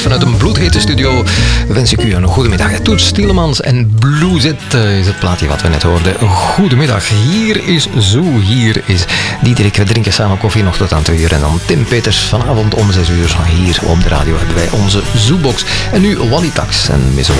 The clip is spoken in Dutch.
vanuit een bloedhete studio wens ik u een goede middag. Toets Tielemans en Blueset is het plaatje wat we net hoorden. Goedemiddag, hier is Zoo, hier is Diederik. We drinken samen koffie nog tot aan 2 uur. En dan Tim Peters vanavond om 6 uur. Hier op de radio hebben wij onze Zoobox. En nu Wally Tax en Miss One.